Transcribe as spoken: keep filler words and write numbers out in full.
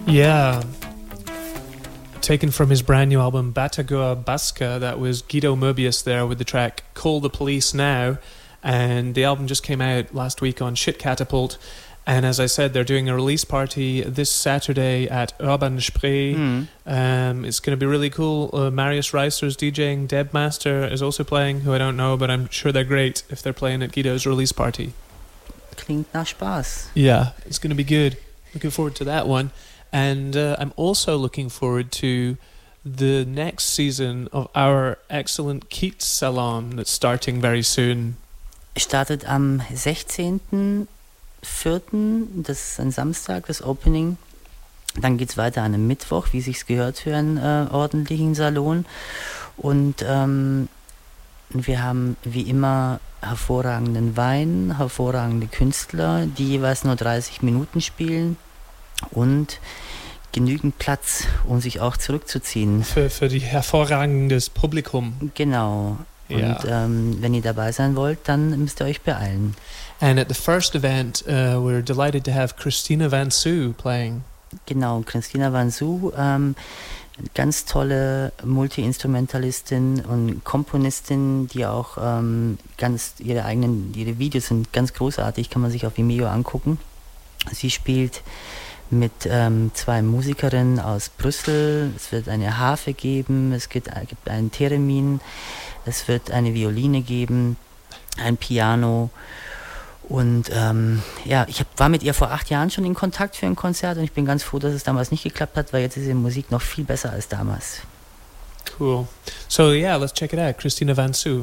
Yeah. Taken from his brand new album Batagoa Basca, that was Guido Moebius there with the track Call the Police Now. And the album just came out last week on Shit Catapult. And as I said, they're doing a release party this Saturday at Urban Spree. Mm. Um, it's going to be really cool. Uh, Marius Reiser's DJing. Deb Master is also playing, who I don't know, but I'm sure they're great if they're playing at Guido's release party. Klingt nach Spaß. Yeah, it's going to be good. Looking forward to that one. And uh, I'm also looking forward to the next season of our excellent Keats Salon that's starting very soon. Startet am sechzehnten vierten Das ist ein Samstag, das Opening. Dann geht's weiter an einem Mittwoch, wie sich's gehört für einen äh, ordentlichen Salon. Und ähm, wir haben wie immer hervorragenden Wein, hervorragende Künstler, die jeweils nur dreißig Minuten spielen und genügend Platz, um sich auch zurückzuziehen. Für, für die hervorragendes Publikum. Genau. Ja. Und ähm, wenn ihr dabei sein wollt, dann müsst ihr euch beeilen. And at the first event, uh, we're delighted to have Christina Van Soo playing. Genau, Christina Van Soo, ähm, ganz tolle Multi-Instrumentalistin und Komponistin, die auch ähm, ganz ihre eigenen, ihre Videos sind ganz großartig, kann man sich auf Vimeo angucken. Sie spielt mit ähm, zwei Musikerinnen aus Brüssel. Es wird eine Harfe geben, es gibt, äh, gibt einen Theremin, es wird eine Violine geben, ein Piano. Und ähm, ja, ich hab, war mit ihr vor acht Jahren schon in Kontakt für ein Konzert und ich bin ganz froh, dass es damals nicht geklappt hat, weil jetzt ist ihre Musik noch viel besser als damals. Cool. So yeah, let's check it out. Christina Van Soo.